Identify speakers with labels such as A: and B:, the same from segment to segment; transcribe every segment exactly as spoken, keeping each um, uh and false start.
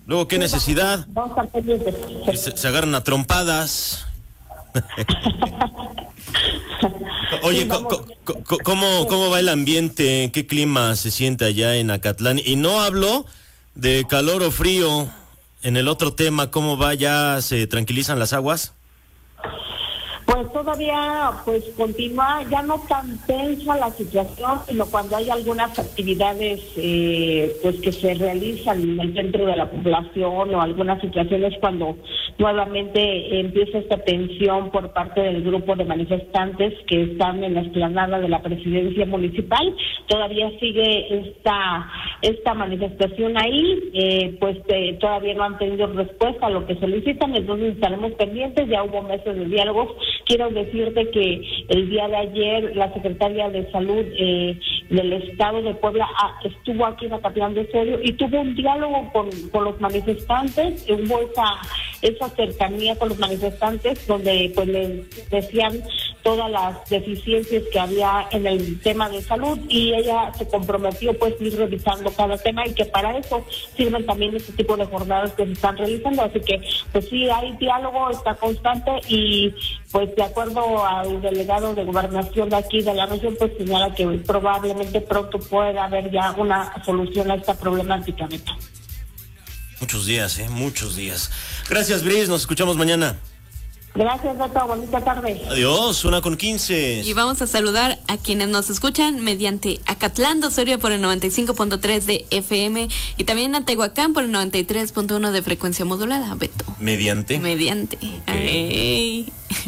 A: Luego, ¿qué necesidad?
B: Vamos a estar pendientes.
A: Se, se agarran a trompadas. Oye, co, co, co, ¿cómo, ¿cómo va el ambiente? ¿Qué clima se siente allá en Acatlán? Y no hablo de calor o frío. En el otro tema, ¿cómo va? ¿Ya se tranquilizan las aguas?
B: Pues todavía pues continúa, ya no tan tensa la situación, sino cuando hay algunas actividades eh, pues que se realizan en el centro de la población o algunas situaciones cuando nuevamente empieza esta tensión por parte del grupo de manifestantes que están en la explanada de la presidencia municipal. Todavía sigue esta esta manifestación ahí, eh, pues eh, todavía no han tenido respuesta a lo que solicitan, entonces estaremos pendientes. Ya hubo meses de diálogos. Quiero decirte que el día de ayer la secretaria de Salud eh, del Estado de Puebla ah, estuvo aquí en Acatlán de Sorio y tuvo un diálogo con, con los manifestantes. Hubo esa esa cercanía con los manifestantes donde pues les decían todas las deficiencias que había en el tema de salud y ella se comprometió pues ir revisando cada tema y que para eso sirven también este tipo de jornadas que se están realizando. Así que pues sí, hay diálogo, está constante y pues de acuerdo al delegado de gobernación de aquí de la región pues señala que probablemente pronto pueda haber ya una solución a esta problemática, Beto.
A: Muchos días, eh, muchos días. Gracias, Bris, nos escuchamos mañana.
B: Gracias, Beto, bonita tarde.
A: Adiós, una con quince.
C: Y vamos a saludar a quienes nos escuchan mediante Acatlán de Osorio por el noventa y cinco punto tres de F M y también a Tehuacán por el noventa y tres punto uno de frecuencia modulada, Beto.
A: ¿Mediante?
C: Mediante. Okay.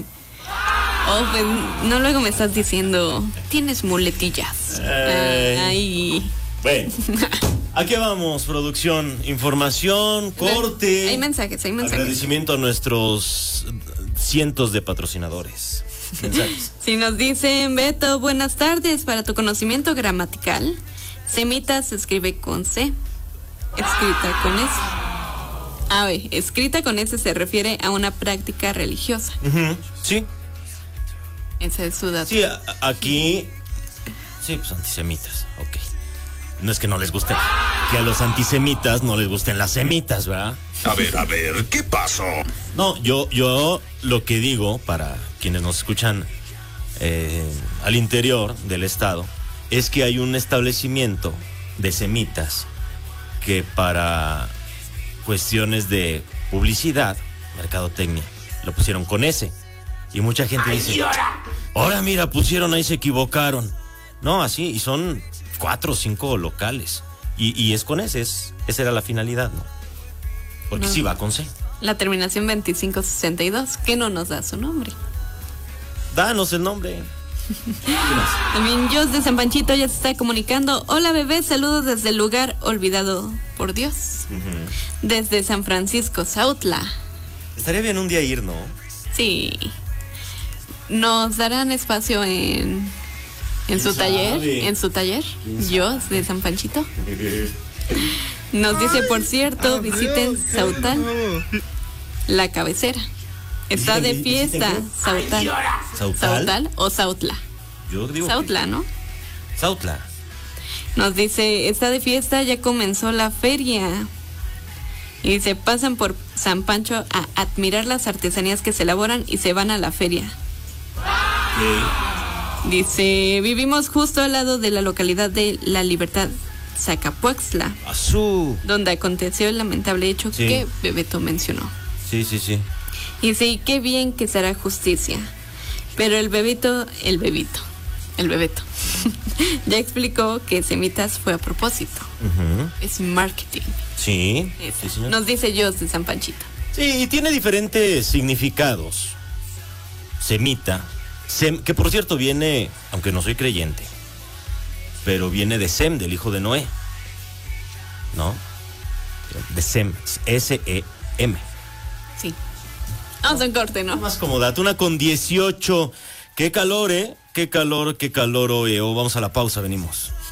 C: Oh, pues no luego me estás diciendo, tienes muletillas.
A: Ay.
C: Ay.
A: Bueno, aquí vamos, producción, información, corte.
C: Hay mensajes, hay mensajes.
A: Agradecimiento a nuestros cientos de patrocinadores. Mensajes.
C: Si nos dicen, Beto, buenas tardes, para tu conocimiento gramatical, semita se escribe con C, escrita con S. A ver, escrita con S se refiere a una práctica religiosa.
A: Uh-huh. Sí.
C: Ese es su dato.
A: Sí, a, aquí, sí, pues antisemitas, ok. No es que no les guste, que a los antisemitas no les gusten las semitas, ¿verdad?
D: A ver, a ver, ¿qué pasó?
A: No, yo, yo lo que digo para quienes nos escuchan eh, al interior del estado es que hay un establecimiento de semitas que para cuestiones de publicidad, mercadotecnia, lo pusieron con S. Y mucha gente dice, ahora mira, pusieron ahí, se equivocaron. No, así, y son cuatro o cinco locales. Y, y es con ese, es, esa era la finalidad, ¿no? Porque no. Sí va con C.
C: La terminación veinticinco sesenta y dos, que no nos da su nombre.
A: Danos el nombre.
C: También Jos de San Panchito ya se está comunicando. Hola, bebé, saludos desde el lugar olvidado por Dios. Uh-huh. Desde San Francisco, Sautla.
A: Estaría bien un día ir, ¿no?
C: Sí. Nos darán espacio en... En su
A: sabe?
C: taller, en su taller, yo de San Panchito. Nos dice, por cierto, visiten Sautal, la cabecera. Está de fiesta, Sautal.
A: ¿Sautal?
C: ¿Sautal o Sautla?
A: Yo digo
C: Sautla, ¿no?
A: Sautla.
C: Nos dice, está de fiesta, ya comenzó la feria. Y se pasan por San Pancho a admirar las artesanías que se elaboran y se van a la feria.
A: Okay.
C: Dice, vivimos justo al lado de la localidad de La Libertad, Zacapuaxtla,
A: Azul,
C: donde aconteció el lamentable hecho sí. que Bebeto mencionó.
A: Sí, sí, sí.
C: Y sí, qué bien que se hará justicia. Pero el bebito, el bebito, el bebeto, ya explicó que Semitas fue a propósito. Uh-huh. Es marketing.
A: Sí, sí, señor.
C: Nos dice Jos de San Panchito.
A: Sí, y tiene diferentes significados. Semita. Sem, que por cierto viene, aunque no soy creyente, pero viene de Sem, del hijo de Noé, ¿no? De Sem, S E M.
C: Sí. Vamos a un corte, ¿no?
A: Más como dato, una con dieciocho. Qué calor, ¿eh? Qué calor, qué calor hoy. Oh, vamos a la pausa, venimos.